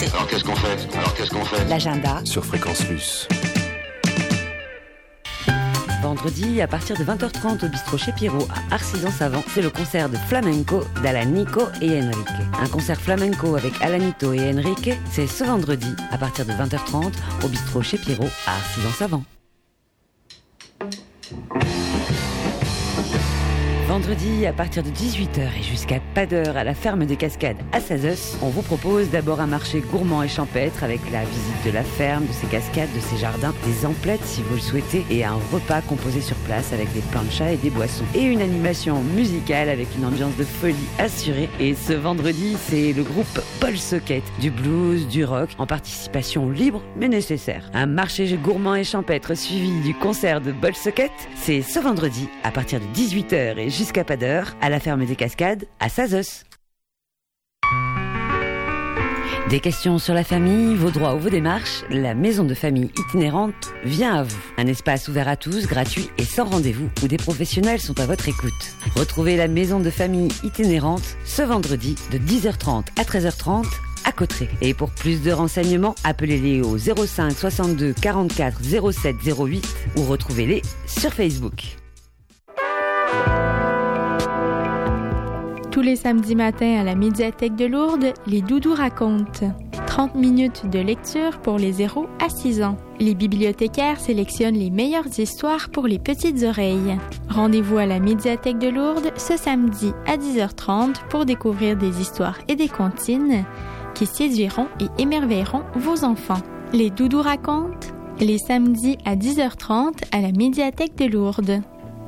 Alors qu'est-ce qu'on fait L'agenda sur Fréquence Luce. Vendredi, à partir de 20h30 au bistrot chez Pierrot à Arcis-en-Savant, c'est le concert de flamenco d'Alanico et Enrique. Un concert flamenco avec Alanito et Enrique, c'est ce vendredi, à partir de 20h30 au bistrot chez Pierrot à Arcis-en-Savant. Vendredi, à partir de 18h et jusqu'à pas d'heure à la ferme des Cascades à Sazos, on vous propose d'abord un marché gourmand et champêtre avec la visite de la ferme, de ses cascades, de ses jardins, des emplettes si vous le souhaitez, et un repas composé sur place avec des planchas et des boissons. Et une animation musicale avec une ambiance de folie assurée. Et ce vendredi, c'est le groupe Paul Socket, du blues, du rock, en participation libre mais nécessaire. Un marché gourmand et champêtre suivi du concert de Paul Socket, c'est ce vendredi à partir de 18h et jusqu'à pas d'heure, à la ferme des Cascades, à Sazos. Des questions sur la famille, vos droits ou vos démarches, la maison de famille itinérante vient à vous. Un espace ouvert à tous, gratuit et sans rendez-vous, où des professionnels sont à votre écoute. Retrouvez la maison de famille itinérante ce vendredi de 10h30 à 13h30 à Cauterets. Et pour plus de renseignements, appelez-les au 05 62 44 07 08 ou retrouvez-les sur Facebook. Tous les samedis matins à la médiathèque de Lourdes, les Doudous racontent. 30 minutes de lecture pour les 0 à 6 ans. Les bibliothécaires sélectionnent les meilleures histoires pour les petites oreilles. Rendez-vous à la médiathèque de Lourdes ce samedi à 10h30 pour découvrir des histoires et des comptines qui séduiront et émerveilleront vos enfants. Les Doudous racontent les samedis à 10h30 à la médiathèque de Lourdes.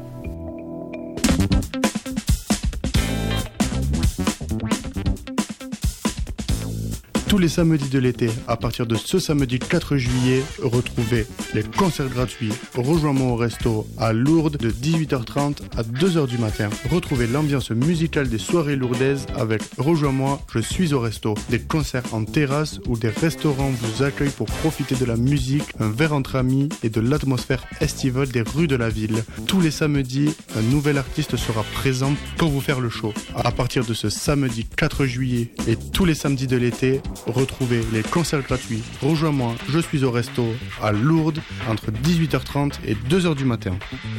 Tous les samedis de l'été, à partir de ce samedi 4 juillet, retrouvez les concerts gratuits. Rejoins-moi au resto à Lourdes de 18h30 à 2h du matin. Retrouvez l'ambiance musicale des soirées lourdaises avec Rejoins-moi, je suis au resto. Des concerts en terrasse où des restaurants vous accueillent pour profiter de la musique, un verre entre amis et de l'atmosphère estivale des rues de la ville. Tous les samedis, un nouvel artiste sera présent pour vous faire le show. À partir de ce samedi 4 juillet et tous les samedis de l'été, retrouvez les concerts gratuits. Rejoins-moi, je suis au resto à Lourdes entre 18h30 et 2h du matin.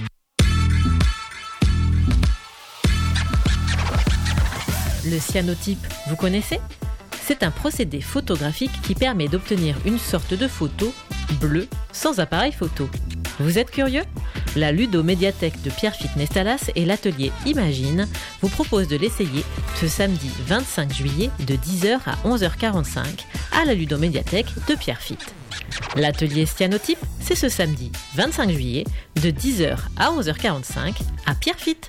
Le cyanotype, vous connaissez ? C'est un procédé photographique qui permet d'obtenir une sorte de photo bleue sans appareil photo. Vous êtes curieux ? La ludomédiathèque de Pierrefitte Nestalas et l'atelier Imagine vous proposent de l'essayer ce samedi 25 juillet de 10h à 11h45 à la ludomédiathèque de Pierrefitte. L'atelier cyanotype, c'est ce samedi 25 juillet de 10h à 11h45 à Pierrefitte.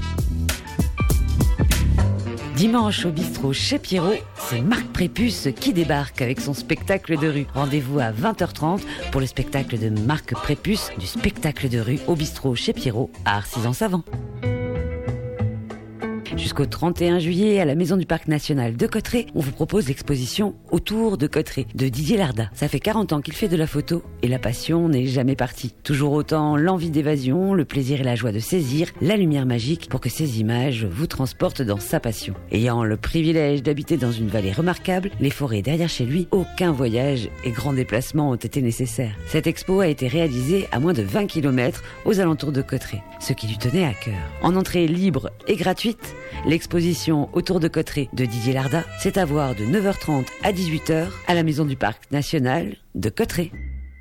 Dimanche au bistrot chez Pierrot, c'est Marc Prépuce qui débarque avec son spectacle de rue. Rendez-vous à 20h30 pour le spectacle de Marc Prépuce du spectacle de rue au bistrot chez Pierrot à Arcis-en-Savant. Jusqu'au 31 juillet, à la Maison du Parc National de Cauterets, on vous propose l'exposition Autour de Cauterets de Didier Larda. Ça fait 40 ans qu'il fait de la photo et la passion n'est jamais partie. Toujours autant l'envie d'évasion, le plaisir et la joie de saisir la lumière magique pour que ces images vous transportent dans sa passion. Ayant le privilège d'habiter dans une vallée remarquable, les forêts derrière chez lui, aucun voyage et grand déplacement ont été nécessaires. Cette expo a été réalisée à moins de 20 km aux alentours de Cauterets, ce qui lui tenait à cœur. En entrée libre et gratuite, l'exposition Autour de Cauterets de Didier Larda, c'est à voir de 9h30 à 18h à la Maison du Parc National de Cauterets.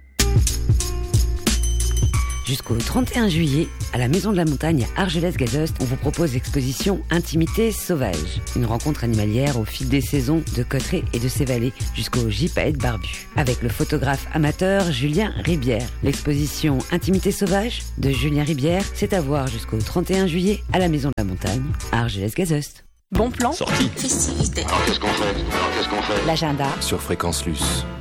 Jusqu'au 31 juillet, à la Maison de la Montagne à Argelès-Gazost, on vous propose l'exposition Intimité sauvage, une rencontre animalière au fil des saisons de Cauterets et de ses vallées jusqu'au gypaète barbu, avec le photographe amateur Julien Ribière. L'exposition Intimité sauvage de Julien Ribière, c'est à voir jusqu'au 31 juillet à la Maison de la Montagne à Argelès-Gazost. Bon plan. Sortie. Festivité. Alors qu'est-ce qu'on fait L'agenda Sur Fréquence Luce.